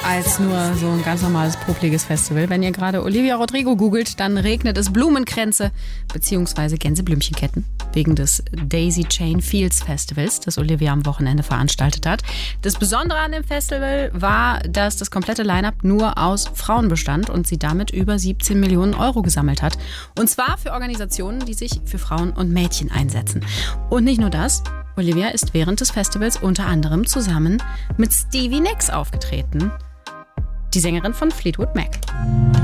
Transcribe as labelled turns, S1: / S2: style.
S1: als nur so ein ganz normales, popliges Festival. Wenn ihr gerade Olivia Rodrigo googelt, dann regnet es Blumenkränze bzw. Gänseblümchenketten wegen des Daisy Chain Fields Festivals, das Olivia am Wochenende veranstaltet hat. Das Besondere an dem Festival war, dass das komplette Line-Up nur aus Frauen bestand und sie damit über 17 Millionen Euro gesammelt hat. Und zwar für Organisationen, die sich für Frauen und Mädchen einsetzen. Und nicht nur das, Olivia ist während des Festivals unter anderem zusammen mit Stevie Nicks aufgetreten, die Sängerin von Fleetwood Mac.